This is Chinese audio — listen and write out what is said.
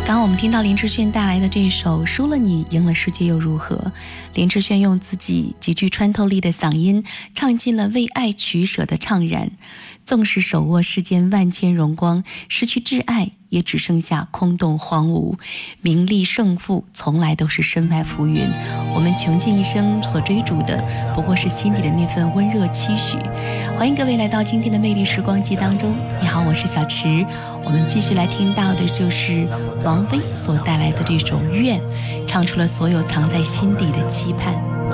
刚刚我们听到林志炫带来的这首《输了你，赢了世界又如何》。林志炫用自己极具穿透力的嗓音，唱尽了为爱取舍的怅然。纵使手握世间万千荣光，失去挚爱，也只剩下空洞荒芜。名利胜负，从来都是身外浮云。我们穷尽一生所追逐的，不过是心底的那份温热期许。欢迎各位来到今天的魅力时光机当中。你好，我是小池。我们继续来听到的就是王菲所带来的这种愿，唱出了所有藏在心底的期盼。